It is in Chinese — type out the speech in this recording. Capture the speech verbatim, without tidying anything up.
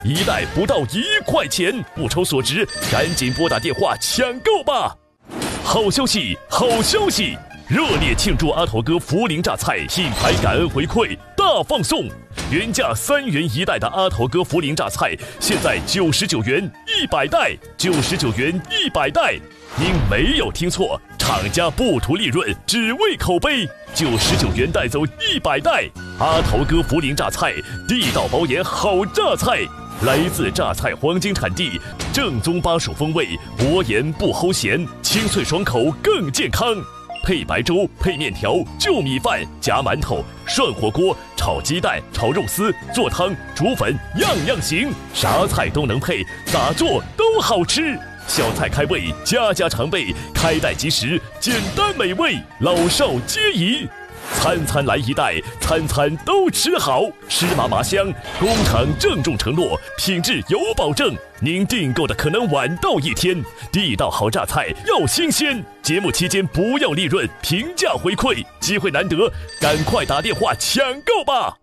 一袋不到一块钱，不抽所值，赶紧拨打电话抢购吧！好消息，好消息！热烈庆祝阿头哥涪陵榨菜品牌感恩回馈大放送，原价三元一袋的阿头哥涪陵榨菜，现在九十九元一百袋，九十九元一百袋。您没有听错，厂家不图利润，只为口碑，九十九元带走一百袋。阿头哥涪陵榨菜，地道包盐好榨菜。来自榨菜黄金产地，正宗巴蜀风味，薄盐不齁咸，清脆爽口更健康。配白粥、配面条、就米饭、夹馒头、涮火锅、炒鸡蛋、炒肉丝、做汤、煮粉，样样行，啥菜都能配，咋做都好吃。小菜开胃，家家常备，开袋即食，简单美味，老少皆宜。餐餐来一袋，餐餐都吃好，湿麻麻香。工厂郑重承诺，品质有保证。您订购的可能晚到一天，地道好榨菜要新鲜。节目期间不要利润，平价回馈，机会难得，赶快打电话抢购吧！